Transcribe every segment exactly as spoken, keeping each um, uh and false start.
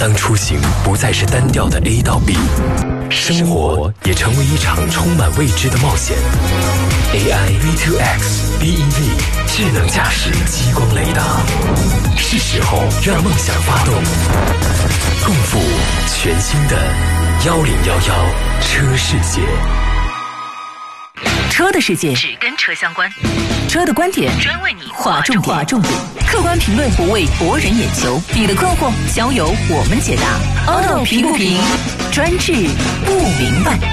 当出行不再是单调的 A 到 B， 生活也成为一场充满未知的冒险。A I V 二 X B E V 智能驾驶激光雷达，是时候让梦想发动，共赴全新的幺零幺幺车世界。 车的世界只跟车相关，车的观点专为你划重点，划重点，客观评论不为博人眼球，你的困惑交由我们解答。Auto 评不评，专治不明白。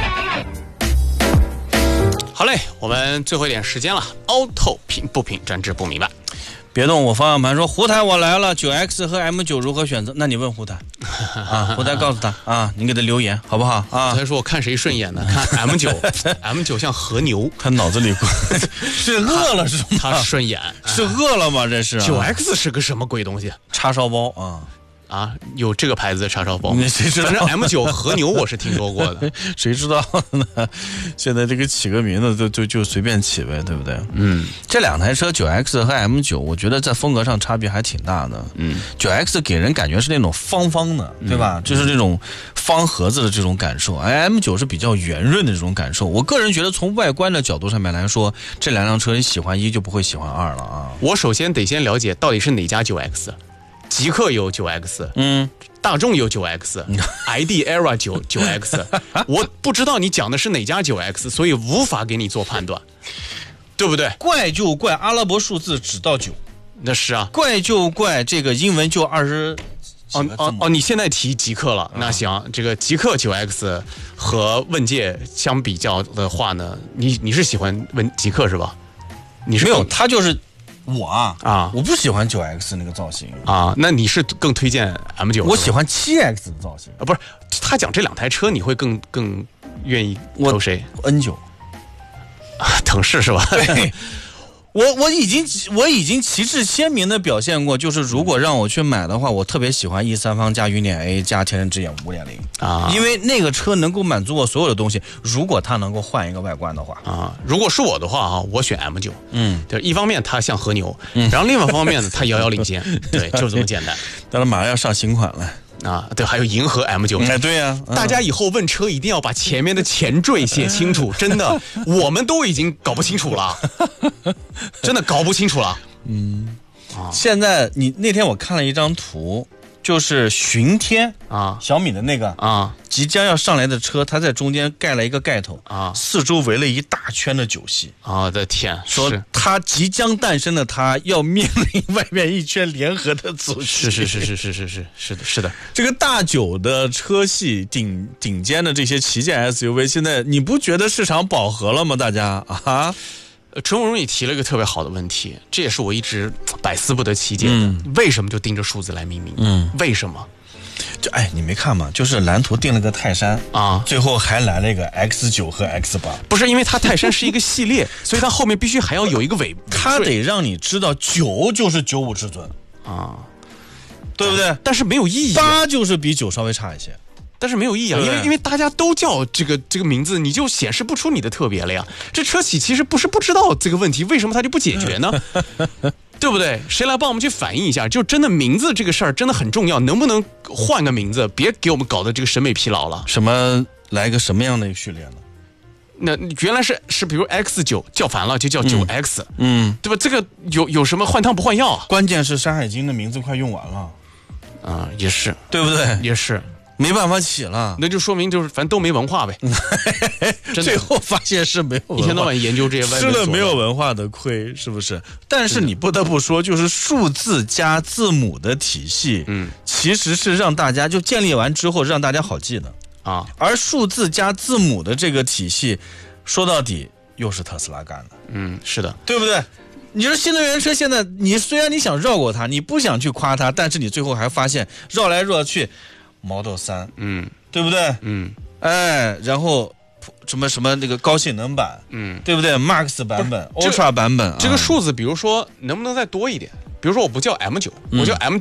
好嘞，我们最后一点时间了 ，Auto 评不评，专治不明白。 别动我方向盘，说胡台我来了 ，九 X 和 M 九 如何选择？那你问胡台啊，胡台告诉他啊，你给他留言好不好啊？ 他说我看谁顺眼呢？看 M 九 ，M 九像和牛， 他脑子里是饿了是吗？ 他顺眼是饿了吗？这是九 X 是个什么鬼东西？ 叉烧包啊。 啊，有这个牌子的叉烧包， 谁知道？ 反正 M 九 和牛我是听说过的， 谁知道呢？现在这个起个名字就就就随便起呗，对不对？嗯，这两台车九 X 和 M 九，我觉得在风格上差别还挺大的。嗯，九 X 给人感觉是那种方方的，对吧？嗯、就是这种方盒子的这种感受，而 M 九是比较圆润的这种感受。我个人觉得，从外观的角度上面来说，这两辆车你喜欢一就不会喜欢二了啊。 我首先得先了解到底是哪家九 X。极客有 九 X， 嗯，大众有 九 X，I D Era 九 九 X， 我不知道你讲的是哪家九 X， 所以无法给你做判断，对不对？ 怪就怪阿拉伯数字只到九， 那是啊， 怪就怪这个英文就二十。 哦哦哦！你现在提极客了，那行，这个极客 九 X 和问界相比较的话呢，你你是喜欢问极客是吧？你是没有，他就是。我啊啊， 我不喜欢 九 X 那个造型啊，那你是更推荐 M 九？ 我喜欢 七 X 的造型啊，不是他讲这两台车，你会更更愿意投谁 ？N 九， 腾势是吧？ 对。我我已经我已经旗帜鲜明的表现过，就是如果让我去买的话，我特别喜欢 E 三方加云辇 A 加天琛之眼 五点零 啊，因为那个车能够满足我所有的东西。如果它能够换一个外观的话啊，如果是我的话啊，我选 M 九，嗯，就是一方面它像和牛，嗯，然后另外一方面呢，它遥遥领先，对，就是这么简单。 当然马上要上新款了。 啊，对，还有银河 M 九， 哎，对呀、啊， 大家以后问车一定要把前面的前缀写清楚，真的，我们都已经搞不清楚了，真的搞不清楚了。 嗯，啊、现在你那天我看了一张图，就是巡天啊，小米的那个啊，即将要上来的车，它在中间盖了一个盖头啊，四周围了一大圈的酒系。 我的天， 说它即将诞生的，它要面临外面一圈联合的组是是是是是是是是的是的。 这个大九的车系顶顶尖的这些旗舰 S U V， 现在你不觉得市场饱和了吗？大家啊？ 陈蓉蓉也提了一个特别好的问题，这也是我一直百思不得其解的，嗯、为什么就盯着数字来命名？嗯，为什么？ 就哎，你没看吗？就是蓝图定了个泰山啊，最后还来了一个 X 九 和 X 八。 不是，因为它泰山是一个系列，所以它后面必须还要有一个尾。 它得让你知道九就是九五至尊啊，对不对？ 但是没有意义。 八就是比九稍微差一些。 但是没有意义啊，因为因为大家都叫这个这个名字，你就显示不出你的特别了呀。这车企其实不是不知道这个问题，为什么他就不解决呢？对不对？谁来帮我们去反映一下？就真的名字这个事儿真的很重要，能不能换个名字？别给我们搞的这个审美疲劳了。 什么来个什么样的一个序列呢？ 那原来是是比如 X 九 叫烦了就叫 九 X， 嗯，对吧？这个有有什么换汤不换药啊？ 关键是山海经的名字快用完了啊，也是对不对？ 也是。 没办法起了， 那就说明就是反正都没文化呗。 最后发现是没有文化， 一天到晚研究这些外面吃了没有文化的亏，是不是？但是你不得不说，就是数字加字母的体系，嗯，其实是让大家就建立完之后让大家好记的啊。而数字加字母的这个体系，说到底又是特斯拉干的， 嗯，是的， 对不对？你说新能源车现在，你虽然你想绕过它，你不想去夸它，但是你最后还发现绕来绕去。Model 三，嗯，对不对？嗯，哎，然后什么什么那个高性能版，嗯，对不对 ？Max 版本、Ultra 版本， 这个数字，比如说能不能再多一点？比如说我不叫 M 九，我叫 M 九九，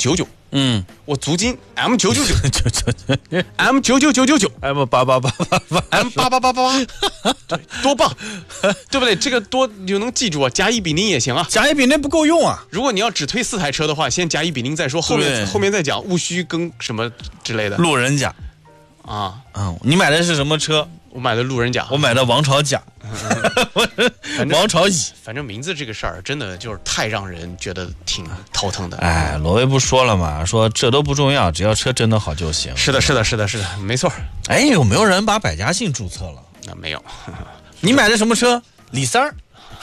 嗯， 我足金 M 九九九，M 九九九九九 ，M 八八八八八 ，M 八八八八八，对，多棒，对不对？这个多你就能记住啊，甲乙丙丁也行啊。 甲乙丙丁不够用啊。 如果你要只推四台车的话，先甲乙丙丁再说，后面后面再讲戊戌庚什么之类的。 路人甲啊， 嗯，你买的是什么车？ 我买的路人甲， 我买的王朝甲，王朝乙。 反正名字这个事儿真的就是太让人觉得挺头疼的。 哎，罗威不说了嘛，说这都不重要，只要车真的好就行。 是的，是的，是的，是的，没错。 哎，有没有人把百家姓注册了？ 那没有。 你买的什么车？李三儿。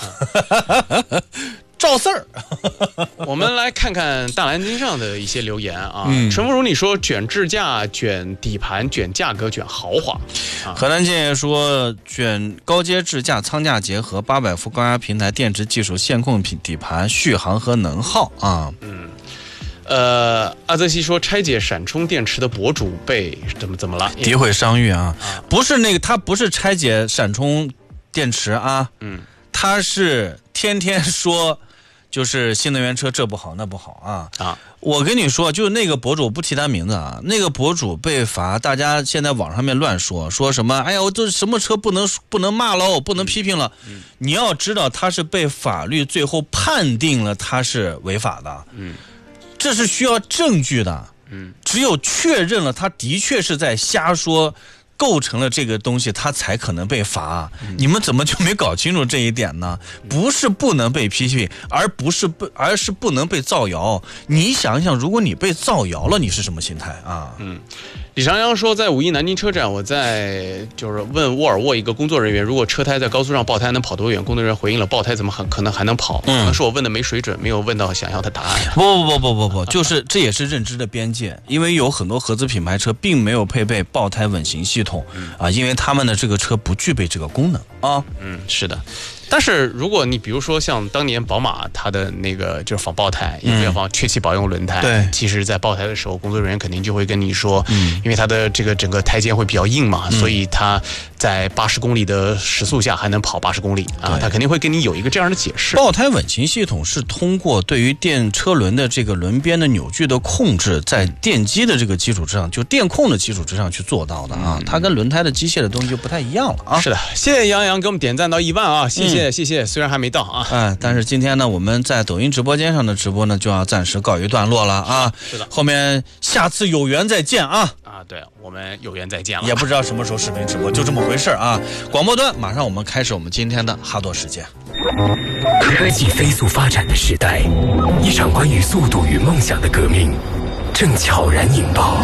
赵四儿， 我们来看看大蓝鲸上的一些留言啊。嗯，陈芙蓉你说卷智驾、卷底盘、卷价格、卷豪华。 啊、何南健说卷高阶智驾，舱架结合，八百伏高压平台，电池技术，线控底盘，续航和能耗啊。 嗯，呃，阿泽西说拆解闪充电池的博主被怎么怎么了？ 诋毁商誉啊！啊不是那个，他不是拆解闪充电池啊，嗯，他是天天说。就是新能源车这不好那不好啊啊！我跟你说，就是那个博主，我不提他名字啊，那个博主被罚，大家现在网上面乱说，说什么？哎呀，我这什么车不能不能骂喽，不能批评了。嗯、你要知道，他是被法律最后判定了他是违法的。嗯，这是需要证据的。嗯，只有确认了他的确是在瞎说。构成了这个东西，他才可能被罚。嗯、你们怎么就没搞清楚这一点呢？不是不能被批评，而不是不，而是不能被造谣。你想一想，如果你被造谣了，你是什么心态啊？嗯。 李长阳说，在五一南京车展，我在就是问沃尔沃一个工作人员，如果车胎在高速上爆胎能跑多远？工作人员回应了，爆胎怎么很可能还能跑？嗯，可能是我问的没水准，没有问到想要的答案。 不不不不不不，就是这也是认知的边界，因为有很多合资品牌车并没有配备爆胎稳行系统、嗯、啊，因为他们的这个车不具备这个功能啊。 嗯，是的。但是如果你比如说像当年宝马它的那个就是防爆胎，因为要防缺气保用轮胎， 对， 其实在爆胎的时候，工作人员肯定就会跟你说，嗯，因为它的这个整个胎肩会比较硬嘛，嗯、所以它在八十公里的时速下还能跑八十公里啊，它肯定会跟你有一个这样的解释。 爆胎稳行系统是通过对于电车轮的这个轮边的扭矩的控制，在电机的这个基础之上，就电控的基础之上去做到的啊，嗯、它跟轮胎的机械的东西就不太一样了啊。 是的，谢谢杨洋给我们点赞到一万啊，谢谢。嗯谢谢，虽然还没到啊， 哎，但是今天呢，我们在抖音直播间上的直播呢，就要暂时告一段落了啊。 是的， 后面下次有缘再见啊。 啊，对，我们有缘再见了。 也不知道什么时候视频直播，就这么回事啊。广播端马上我们开始我们今天的哈多时间。 科技飞速发展的时代，一场关于速度与梦想的革命正悄然引爆。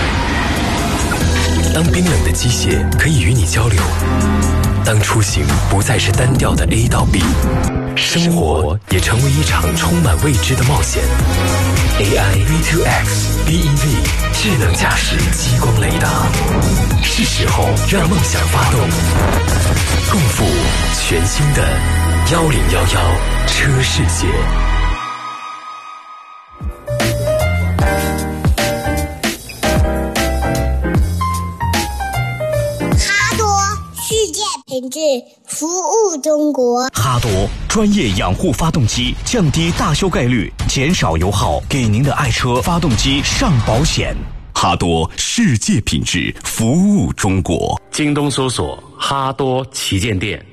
当冰冷的机械可以与你交流。当出行不再是单调的 A 到 B， 生活也成为一场充满未知的冒险。A I V 二 X B E V 智能驾驶激光雷达，是时候让梦想发动，共赴全新的幺零幺幺车世界。 品质服务中国。 哈多专业养护发动机，降低大修概率，减少油耗，给您的爱车发动机上保险。哈多世界品质服务中国。 京东搜索哈多旗舰店。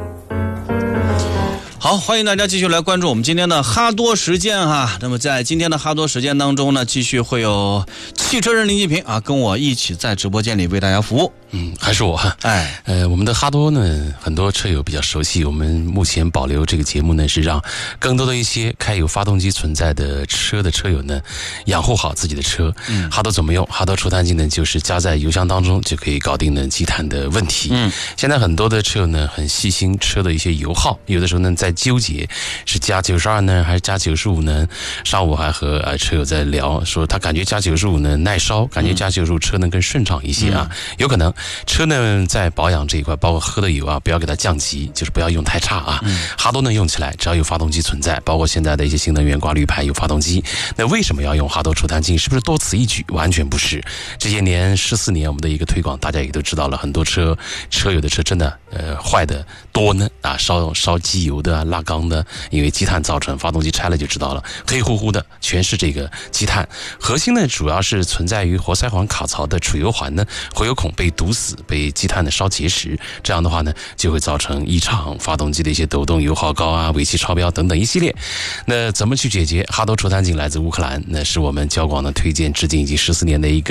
好，欢迎大家继续来关注我们今天的哈多时间哈。那么在今天的哈多时间当中呢，继续会有汽车人林继平啊，跟我一起在直播间里为大家服务。 嗯，还是我哈。 哎， 呃，我们的哈多呢，很多车友比较熟悉。我们目前保留这个节目呢，是让更多的一些开有发动机存在的车的车友呢，养护好自己的车。嗯，哈多怎么用？哈多除碳剂呢，就是加在油箱当中就可以搞定呢积碳的问题。嗯，现在很多的车友呢，很细心车的一些油耗，有的时候呢在纠结是加九十二呢，还是加九十五呢？上午还和呃车友在聊，说他感觉加九十五呢耐烧，感觉加九十五车呢更顺畅一些啊，嗯、有可能。 车呢在保养这一块，包括喝的油啊，不要给它降级，就是不要用太差啊。嗯、哈多呢用起来，只要有发动机存在，包括现在的一些新能源挂绿牌有发动机，那为什么要用哈多除碳净？是不是多此一举？完全不是。这些年十四年我们的一个推广，大家也都知道了，很多车车有的车真的呃坏的多呢啊，烧烧机油的、拉缸的，因为积碳造成，发动机拆了就知道了，黑乎乎的全是这个积碳。核心呢主要是存在于活塞环卡槽的储油环呢回油孔被堵死，被积碳的烧结实，这样的话呢就会造成异常，发动机的一些抖动、油耗高啊、尾气超标等等一系列。那怎么去解决？哈多除碳净来自乌克兰，那是我们交广的推荐致敬已经十四年的一个